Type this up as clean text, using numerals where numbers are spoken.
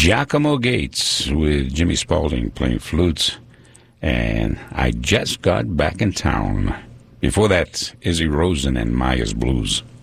Giacomo Gates with Jimmy Spaulding playing flutes. And I Just Got Back in Town. Before that, Izzy Rosen and Maya's Blues.